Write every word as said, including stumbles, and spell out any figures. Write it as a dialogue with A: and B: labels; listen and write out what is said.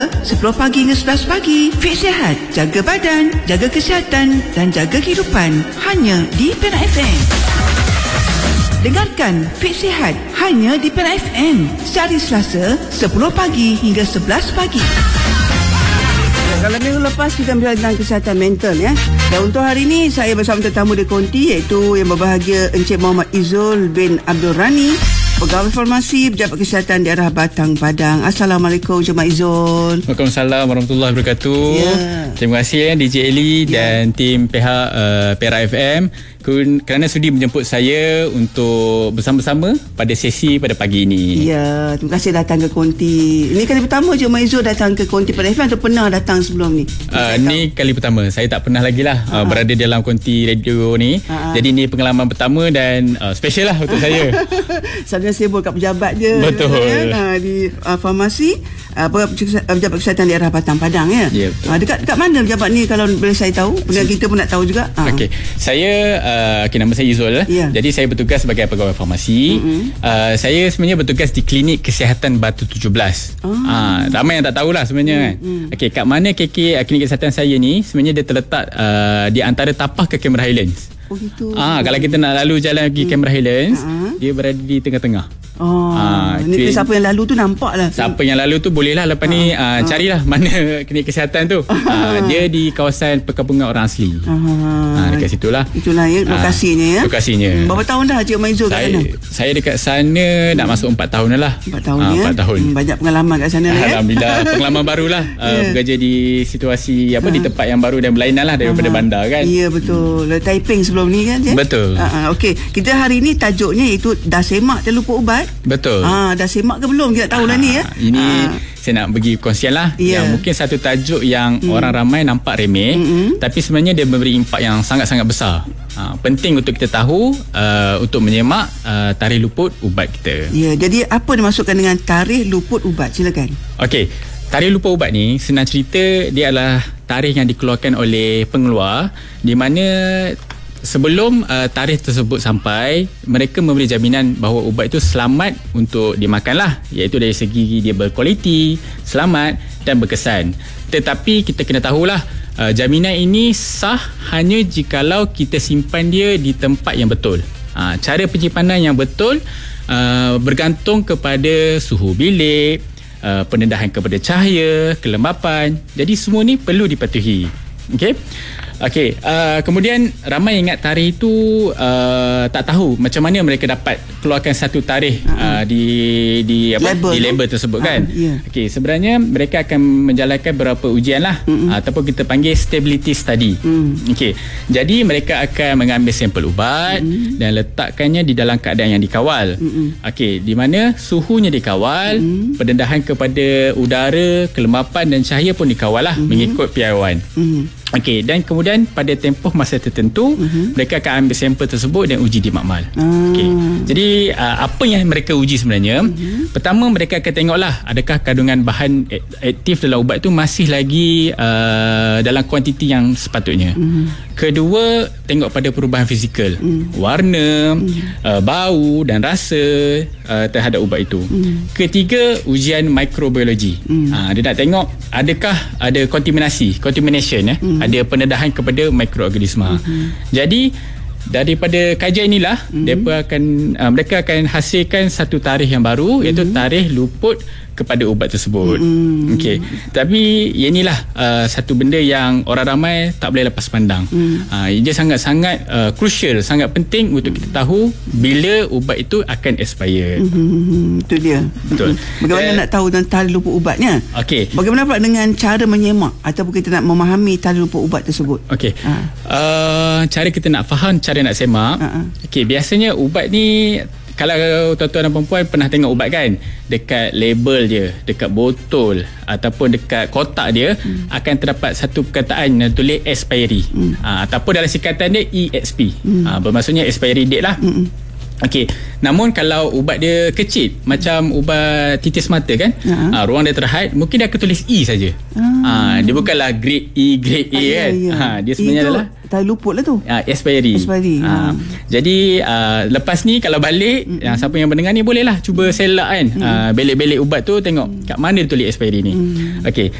A: sepuluh pagi hingga sebelas pagi. Fit Sihat, jaga badan, jaga kesihatan dan jaga kehidupan. Hanya di Perak F M. Dengarkan Fit Sihat hanya di Perak F M. Sehari Selasa, sepuluh pagi hingga sebelas pagi. Kalau minggu lepas kita bincang tentang kesihatan mental ya. Dan untuk hari ini saya bersama tetamu di konti iaitu yang berbahagia Encik Muhammad Izzul bin Abdul Rani, Pegawai Farmasi Pejabat Kesihatan Daerah Batang Padang. Assalamualaikum Encik Izzul.
B: Waalaikumsalam warahmatullahi wabarakatuh. Yeah. Terima kasih ya D J Eli yeah. dan tim pihak uh, Perak F M kerana sudi menjemput saya untuk bersama-sama pada sesi pada pagi ini.
A: Ya, terima kasih datang ke konti. Ini kali pertama je Mak Izzul datang ke konti Perak F M atau pernah datang sebelum ni?
B: Uh, ni kali pertama. Saya tak pernah lagi lah uh, berada dalam konti radio ni. Uh-huh. Jadi ni pengalaman pertama dan uh, special lah untuk saya.
A: Saya sibuk kat pejabat je.
B: Betul.
A: Ya, di uh, farmasi uh, Pejabat Kesihatan Daerah Batang Padang ya. Yeah, uh, dekat dekat mana pejabat ni kalau boleh saya tahu? Pendengar kita pun nak tahu juga. Uh.
B: Okey. Saya uh, okay, nama saya Izzul. Yeah. Jadi saya bertugas sebagai pegawai farmasi. Mm-hmm. Uh, saya sebenarnya bertugas di Klinik Kesihatan Batu tujuh belas. Oh. Uh, ramai yang tak tahulah sebenarnya. Mm-hmm. Okey, kat mana K K uh, Klinik Kesihatan saya ni sebenarnya dia terletak uh, di antara tapak ke Cameron Highlands.
A: Oh gitu.
B: Ah, kalau kita nak lalu jalan pergi hmm. Cameron Highlands, uh-huh. dia berada di tengah-tengah.
A: Oh, ah, ni siapa yang lalu tu nampak lah.
B: Siapa yang lalu tu boleh lah lepas uh, ni uh, uh. carilah mana klinik kesihatan tu. uh, dia di kawasan perkampungan orang asli. Uh, uh, dekat situlah.
A: Itulah ya lokasinya ya.
B: Lokasinya.
A: Hmm, berapa tahun dah Cik Maizo kat sana?
B: Saya dekat sana hmm. nak masuk empat tahun dah lah.
A: empat tahun
B: uh,
A: ya.
B: empat tahun.
A: Hmm, banyak pengalaman kat sana lah ya.
B: Alhamdulillah, pengalaman barulah uh, yeah. bekerja di situasi apa uh. di tempat yang baru dan berlainan lah daripada uh. bandar kan.
A: Ya betul. Hmm. Taiping sebelum ni kan. Ya?
B: Betul.
A: Uh, uh, Okey, kita hari ni tajuknya iaitu dah semak terlupa ubat.
B: Betul.
A: Ah, dah semak ke belum? Kita tahu lah ni ya.
B: Ini
A: ah.
B: saya nak bagi kongsian lah yeah. yang mungkin satu tajuk yang mm. orang ramai nampak remeh, mm-hmm. tapi sebenarnya dia memberi impak yang sangat-sangat besar. Ha, penting untuk kita tahu uh, untuk menyemak uh, tarikh luput ubat kita.
A: Ya, yeah, jadi apa dimaksudkan dengan tarikh luput ubat? Silakan.
B: Okey, tarikh luput ubat ni senang cerita dia adalah tarikh yang dikeluarkan oleh pengeluar di mana sebelum uh, tarikh tersebut sampai, mereka memberi jaminan bahawa ubat itu selamat untuk dimakan lah, iaitu dari segi dia berkualiti, selamat dan berkesan. Tetapi kita kena tahulah uh, jaminan ini sah hanya jikalau kita simpan dia di tempat yang betul. Uh, cara penyimpanan yang betul uh, bergantung kepada suhu bilik, uh, pendedahan kepada cahaya, kelembapan. Jadi semua ni perlu dipatuhi. Okey. Okey, uh, kemudian ramai ingat tarikh itu uh, tak tahu macam mana mereka dapat keluarkan satu tarikh uh-huh. uh, di di apa label, di label tersebut uh, kan. Yeah. Okey, sebenarnya mereka akan menjalankan beberapa ujian lah uh-huh. ataupun kita panggil stability study. Uh-huh. Okey. Jadi mereka akan mengambil sampel ubat uh-huh. dan letakkannya di dalam keadaan yang dikawal. Uh-huh. Okey, di mana suhunya dikawal, uh-huh. pendedahan kepada udara, kelembapan dan cahaya pun dikawal lah uh-huh. mengikut piawaian. Uh-huh. Okey, dan kemudian pada tempoh masa tertentu uh-huh. mereka akan ambil sampel tersebut dan uji di makmal. Uh. Okey. Jadi uh, apa yang mereka uji sebenarnya? Uh-huh. Pertama, mereka akan tengoklah adakah kandungan bahan aktif dalam ubat itu masih lagi uh, dalam kuantiti yang sepatutnya. Uh-huh. Kedua, tengok pada perubahan fizikal, uh-huh. warna, uh-huh. uh, bau dan rasa uh, terhadap ubat itu. Uh-huh. Ketiga, ujian mikrobiologi. Uh-huh. Uh, dia nak tengok adakah ada kontaminasi, contamination ya. Uh-huh. Ada pendedahan kepada mikroorganisma. Uh-huh. Jadi daripada kajian inilah uh-huh. mereka akan uh, mereka akan hasilkan satu tarikh yang baru, uh-huh. iaitu tarikh luput kepada ubat tersebut. Uh-huh. Okey. Tapi inilah uh, satu benda yang orang ramai tak boleh lepas pandang. Uh-huh. Uh, ia sangat-sangat uh, crucial, sangat penting untuk kita tahu bila ubat itu akan expire.
A: Uh-huh. Itu dia. Betul. Bagaimana uh, nak tahu tentang tarikh luput ubatnya?
B: Okey.
A: Bagaimana pula dengan cara menyemak ataupun kita nak memahami tarikh luput ubat tersebut?
B: Okey. Uh. Uh, cara kita nak faham cara nak semak. Uh-huh. Okey, biasanya ubat ni kalau tuan-tuan dan perempuan pernah tengok ubat kan, dekat label dia, dekat botol ataupun dekat kotak dia hmm. akan terdapat satu perkataan yang tulis expiry hmm. ha, ataupun dalam singkatan dia E X P. hmm. ha, bermaksudnya expiry date lah. hmm. Okey, namun kalau ubat dia kecil macam ubat titis mata kan, uh-huh. ha, ruang dia terhad, mungkin dia akan tulis E saja. Uh-huh. Ha, dia bukanlah grade E, grade A ah, kan. Ya, ya. Ha, dia sebenarnya adalah
A: dah luput lah tu.
B: Uh, expiry.
A: Expiry.
B: Ha. Ha. Jadi uh, lepas ni kalau balik, mm-hmm. yang siapa yang mendengar ni bolehlah cuba selak kan. Mm-hmm. Uh, belik-belik ubat tu tengok mm-hmm. kat mana dia tulis expiry ni. Mm-hmm. Okey,